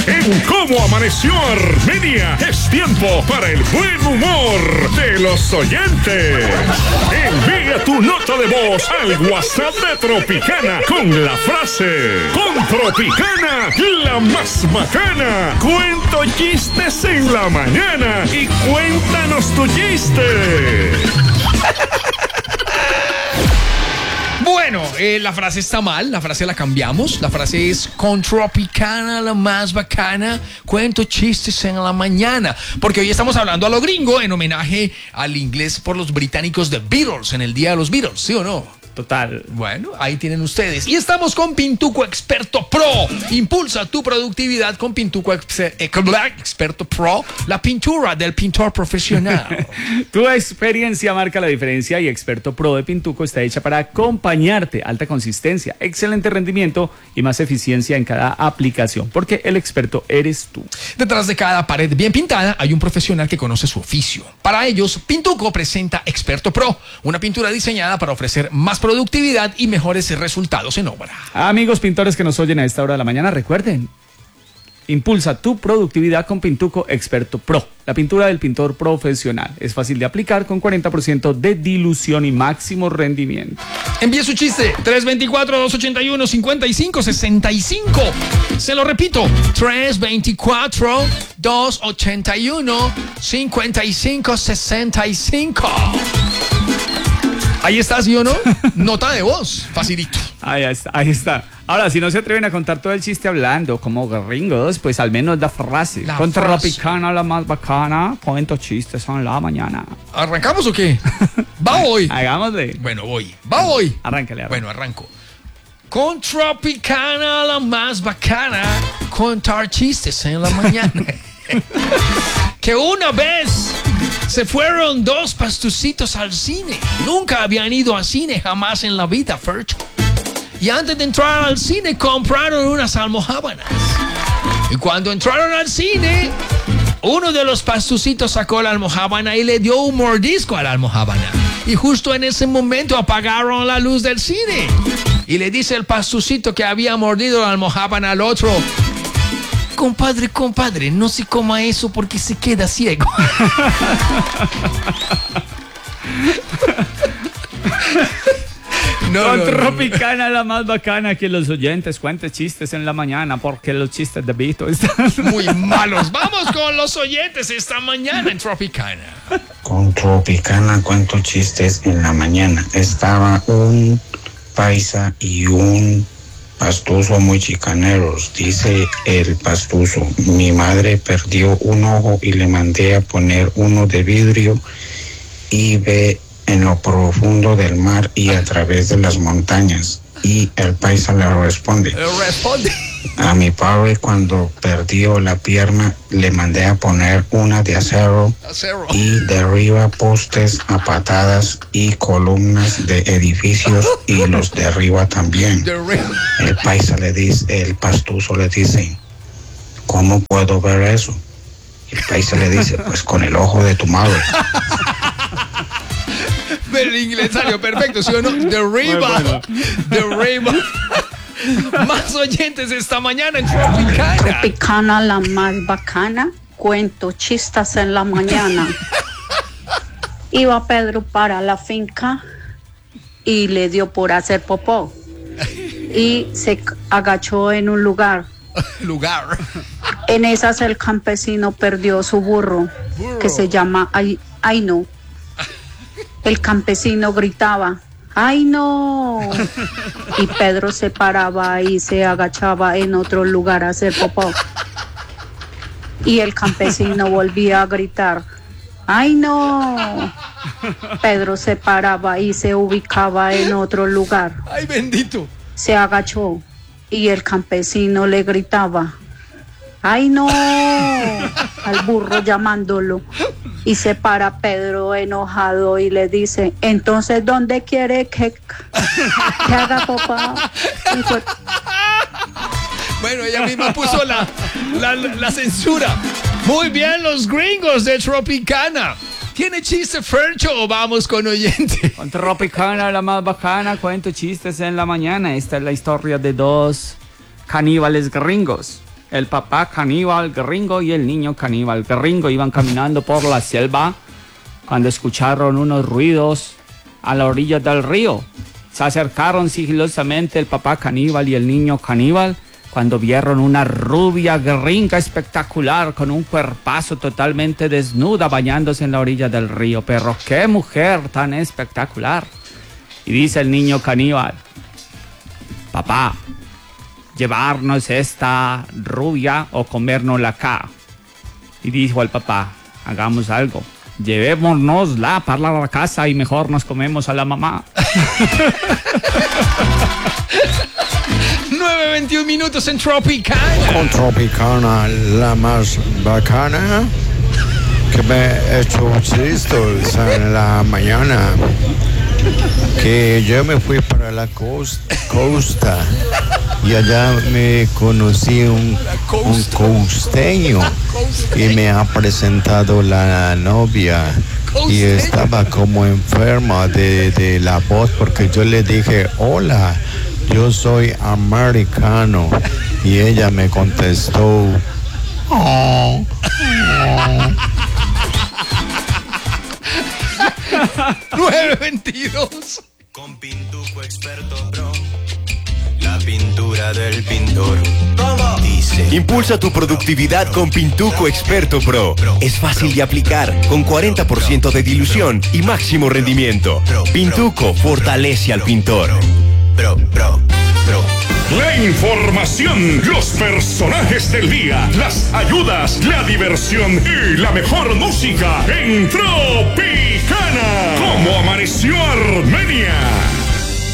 En Cómo Amaneció Armenia es tiempo para el buen humor de los oyentes. Envía tu nota de voz al WhatsApp de Tropicana con la frase: con Tropicana, la más bacana. Cuento chistes en la mañana y cuéntanos tu chiste. Bueno, la frase está mal, la frase la cambiamos. La frase es: con Tropicana, la más bacana, cuento chistes en la mañana. Porque hoy estamos hablando a lo gringo en homenaje al inglés por los británicos de Beatles, en el Día de los Beatles, ¿sí o no? Total. Bueno, ahí tienen ustedes. Y estamos con Pintuco Experto Pro. Impulsa tu productividad con Pintuco Experto Pro, la pintura del pintor profesional. Tu experiencia marca la diferencia y Experto Pro de Pintuco está hecha para acompañarte. Alta consistencia, excelente rendimiento y más eficiencia en cada aplicación, porque el experto eres tú. Detrás de cada pared bien pintada hay un profesional que conoce su oficio. Para ellos, Pintuco presenta Experto Pro, una pintura diseñada para ofrecer más productividad y mejores resultados en obra. Amigos pintores que nos oyen a esta hora de la mañana, recuerden, impulsa tu productividad con Pintuco Experto Pro, la pintura del pintor profesional. Es fácil de aplicar con 40% de dilución y máximo rendimiento. Envíe su chiste, 324-281-5565. Se lo repito, 324-281-5565. Ahí está, ¿sí o no? Nota de voz, facilito. Ahí está. Ahora, si no se atreven a contar todo el chiste hablando como gringos, pues al menos la frase. Con Tropicana, la más bacana, cuento chistes en la mañana. ¿Arrancamos o qué? ¿Va hoy? Hagámosle. Bueno, voy. ¿Va hoy? Arráncale. Bueno, arranco. Con Tropicana, la más bacana, contar chistes en la mañana. Que una vez se fueron dos pastucitos al cine. Nunca habían ido al cine jamás en la vida, Fercho. Y antes de entrar al cine compraron unas almojábanas. Y cuando entraron al cine, uno de los pastucitos sacó la almojábana y le dio un mordisco a la almojábana. Y justo en ese momento apagaron la luz del cine. Y le dice el pastucito que había mordido la almojábana al otro: compadre, no se coma eso porque se queda ciego. Con Tropicana, la más bacana, que los oyentes cuenten chistes en la mañana, porque los chistes de Vito están muy malos. Vamos con los oyentes esta mañana en Tropicana. Con Tropicana cuento chistes en la mañana. Estaba un paisa y un pastuso muy chicaneros. Dice el pastuso: mi madre perdió un ojo y le mandé a poner uno de vidrio y ve en lo profundo del mar y a través de las montañas. Y el paisa le responde: a mi padre, cuando perdió la pierna, le mandé a poner una de acero y derriba postes a patadas y columnas de edificios y los derriba también. El paisa le dice, el pastuso le dice: ¿cómo puedo ver eso? El paisa le dice: pues con el ojo de tu madre. El inglés salió perfecto, ¿sí o no? Derriba. Más oyentes esta mañana en Tropicana. Tropicana, la más bacana, cuento chistes en la mañana. Iba Pedro para la finca y le dio por hacer popó. Y se agachó en un lugar. En esas el campesino perdió su burro, que se llama Aino. El campesino gritaba: ¡ay no! Y Pedro se paraba y se agachaba en otro lugar a hacer popó. Y el campesino volvía a gritar: ¡ay no! Pedro se paraba y se ubicaba en otro lugar. ¡Ay, bendito! Se agachó y el campesino le gritaba: ¡ay no! Al burro llamándolo. Y se para Pedro enojado y le dice: entonces, ¿dónde quiere que haga popó? Bueno, ella misma puso la censura. Muy bien, los gringos de Tropicana. ¿Tiene chiste, Fercho, o vamos con oyente? Con Tropicana, la más bacana, cuento chistes en la mañana. Esta es la historia de dos caníbales gringos. El papá caníbal gringo y el niño caníbal gringo iban caminando por la selva cuando escucharon unos ruidos a la orilla del río. Se acercaron sigilosamente el papá caníbal y el niño caníbal cuando vieron una rubia gringa espectacular con un cuerpazo totalmente desnuda bañándose en la orilla del río. Pero qué mujer tan espectacular. Y dice el niño caníbal: papá, llevarnos esta rubia o comérnosla acá. Y dijo el papá: hagamos algo, llevémonosla para la casa y mejor nos comemos a la mamá. 9:21 minutos en Tropicana. Con Tropicana, la más bacana, que me he hecho chistes en la mañana. Que yo me fui para la costa y allá me conocí un costeño y me ha presentado la novia y estaba como enferma de la voz porque yo le dije: hola, yo soy americano, y ella me contestó: oh. 9:22. Con Pintuco Experto Pro, la pintura del pintor. Dice: impulsa tu productividad con Pintuco Experto Pro. Es fácil de aplicar, con 40% de dilución y máximo rendimiento. Pintuco fortalece al pintor. Pro. La información, los personajes del día, las ayudas, la diversión y la mejor música en Tropicana. ¿Cómo amaneció Armenia?